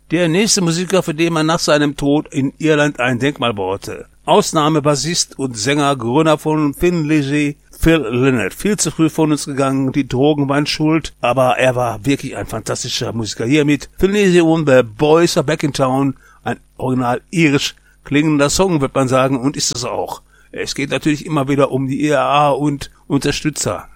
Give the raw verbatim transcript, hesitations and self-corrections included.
Der nächste Musiker, für den man nach seinem Tod in Irland ein Denkmal baute. Ausnahmebassist und Sänger, Gründer von Thin Lizzy, Phil Lynott. Viel zu früh von uns gegangen, die Drogen waren schuld, aber er war wirklich ein fantastischer Musiker. Hier mit Thin Lizzy und The Boys Are Back in Town, ein original irisch klingender Song, wird man sagen, und ist es auch. Es geht natürlich immer wieder um die I A A und Unterstützer.